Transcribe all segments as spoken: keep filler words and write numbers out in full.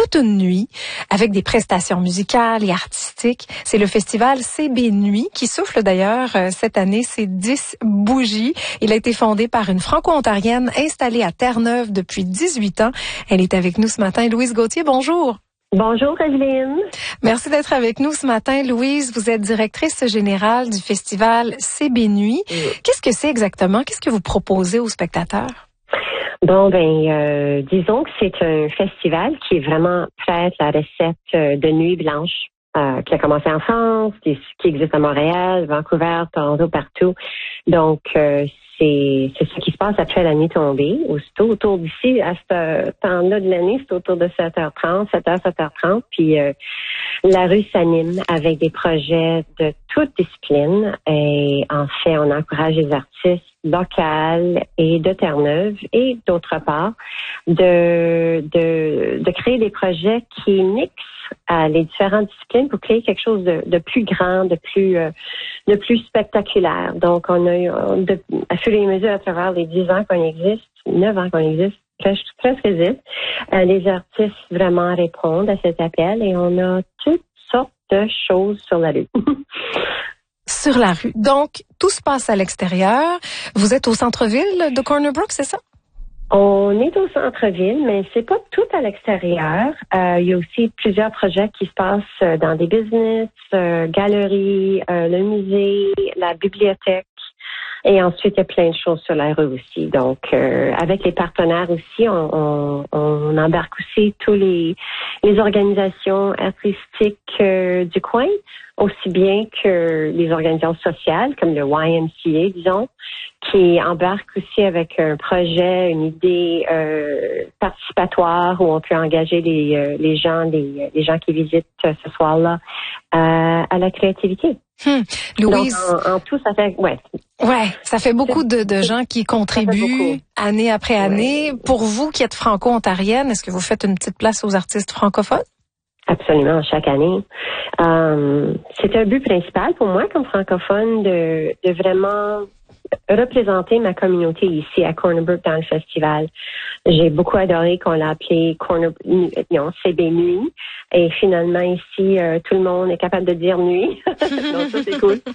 toute une nuit avec des prestations musicales et artistiques. C'est le festival C B Nuit qui souffle d'ailleurs euh, cette année ses dix bougies. Il a été fondé par une franco-ontarienne installée à Terre-Neuve depuis dix-huit ans. Elle est avec nous ce matin. Louise Gauthier, bonjour. Bonjour, Evelyne. Merci d'être avec nous ce matin, Louise. Vous êtes directrice générale du festival C B Nuit. Mmh. Qu'est-ce que c'est exactement? Qu'est-ce que vous proposez aux spectateurs? Bon, ben, euh, disons que c'est un festival qui est vraiment prêt à la recette de Nuit Blanche, euh, qui a commencé en France, qui, qui existe à Montréal, Vancouver, Toronto, partout. Donc, euh, c'est c'est ce qui se passe après la nuit tombée. Aussitôt, autour d'ici, à ce temps-là de l'année, c'est autour de sept heures trente, sept heures, sept heures trente, puis euh, la rue s'anime avec des projets de toutes disciplines. Et en fait, on encourage les artistes locaux et de Terre-Neuve et d'autre part de, de, de créer des projets qui mixent euh, les différentes disciplines pour créer quelque chose de, de plus grand, de plus euh, de plus spectaculaire. Donc, on a eu, de, à fur et à mesure, à travers les dix ans qu'on existe, neuf ans qu'on existe, presque, presque dix, euh, les artistes vraiment répondent à cet appel et on a toutes sortes de choses sur la rue. Sur la rue. Donc, tout se passe à l'extérieur. Vous êtes au centre-ville de Corner Brook, c'est ça? On est au centre-ville, mais c'est pas tout à l'extérieur. Euh, il y a aussi plusieurs projets qui se passent dans des business, euh, galeries, euh, le musée, la bibliothèque. Et ensuite, il y a plein de choses sur la rue aussi. Donc, euh, avec les partenaires aussi, on, on, on embarque aussi tous les, les organisations artistiques euh, du coin, aussi bien que les organisations sociales, comme le Y M C A, disons, qui embarquent aussi avec un projet, une idée euh, participatoire où on peut engager les, euh, les gens, les, les gens qui visitent euh, ce soir-là euh, à la créativité. Hum. Louise, donc en, en tout, ça fait ouais. Ouais, ça fait beaucoup de, de gens qui contribuent année après année. Ouais. Pour vous qui êtes franco-ontarienne, est-ce que vous faites une petite place aux artistes francophones? Absolument, chaque année. Euh, c'est un but principal pour moi comme francophone de, de vraiment représenter ma communauté ici à Corner Brook dans le festival. J'ai beaucoup adoré qu'on l'a appelé Corner non, C B Nuit. Et finalement, ici, euh, tout le monde est capable de dire nuit. Donc, ça, c'est cool.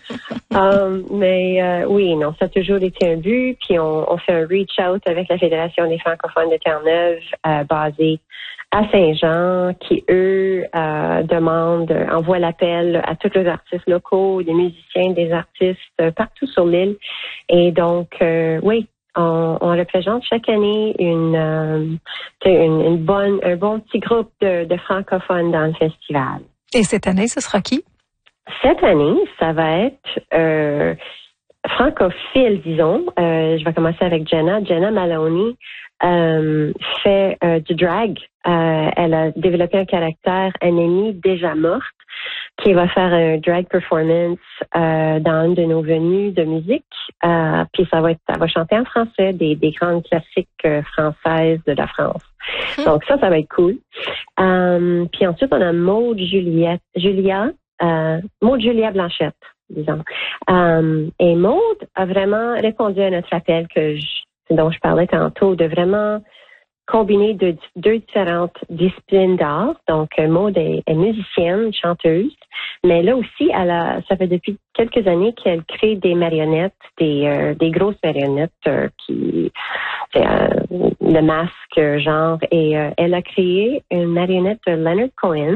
um, mais euh, oui, non, ça a toujours été un but. Puis, on, on fait un reach-out avec la Fédération des francophones de Terre-Neuve, euh, basée à Saint-Jean, qui, eux, euh, demandent, envoient l'appel à tous les artistes locaux, des musiciens, des artistes euh, partout sur l'île. Et donc, euh, oui, On, on représente chaque année une, euh, une, une bonne, un bon petit groupe de, de francophones dans le festival. Et cette année, ce sera qui? Cette année, ça va être euh, francophile, disons. Euh, je vais commencer avec Jenna. Jenna Maloney euh, fait euh, du drag. Euh, elle a développé un caractère ennemi déjà morte, qui va faire un drag performance euh, dans une de nos venues de musique. Euh, puis ça va être, ça va chanter en français des, des grandes classiques euh, françaises de la France. Mmh. Donc ça, ça va être cool. Euh, puis ensuite, on a Maude Juliette, Julia, euh, Maude Julia Blanchette, disons. Euh, et Maude a vraiment répondu à notre appel que je, dont je parlais tantôt, de vraiment combiner de, deux différentes disciplines d'art. Donc, Maude est, est musicienne, chanteuse, mais là aussi, elle a, ça fait depuis quelques années qu'elle crée des marionnettes, des, euh, des grosses marionnettes euh, qui, euh, le masque, genre, et euh, elle a créé une marionnette de Leonard Cohen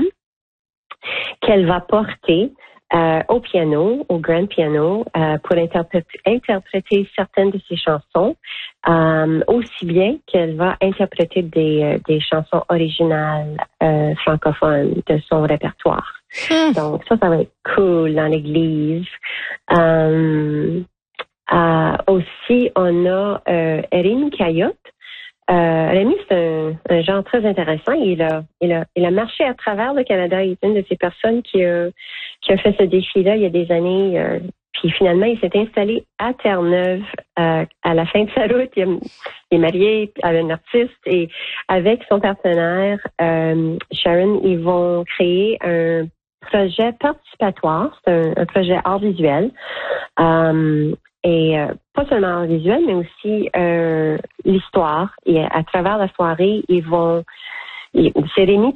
qu'elle va porter Euh, au piano, au grand piano, euh, pour interpréter, interpréter certaines de ses chansons, euh, aussi bien qu'elle va interpréter des, euh, des chansons originales euh, francophones de son répertoire. Mmh. Donc ça, ça va être cool dans l'église. Euh, euh, aussi, on a euh, Rémi Cayotte. Euh, Rémi, c'est un, un genre très intéressant. Il a, il a, il a marché à travers le Canada. Il est une de ces personnes qui a, qui a fait ce défi-là il y a des années. Euh, puis finalement, il s'est installé à Terre-Neuve euh, à la fin de sa route. Il, a, il est marié à un artiste et avec son partenaire, euh, Sharon, ils vont créer un projet participatoire. C'est un, un projet art visuel. Euh, Et euh, pas seulement en visuel, mais aussi euh, l'histoire. Et à travers la soirée, ils vont... C'est Rémi